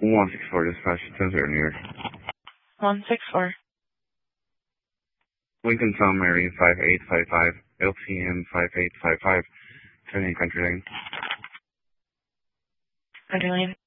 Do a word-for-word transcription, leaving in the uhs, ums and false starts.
one six four dispatch, ten zero New York. one six four. Lincoln Town Mary five eight five five, L T N five eight five five, turning country lane. Country lane.